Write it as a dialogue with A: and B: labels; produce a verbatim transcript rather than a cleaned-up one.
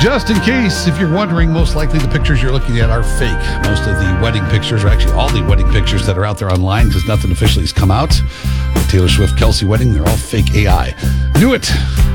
A: Just in case, if you're wondering, most likely the pictures you're looking at are fake. Most of the wedding pictures, or actually all the wedding pictures that are out there online, because nothing officially has come out. Taylor Swift, Kelsey wedding, they're all fake A I. Knew it.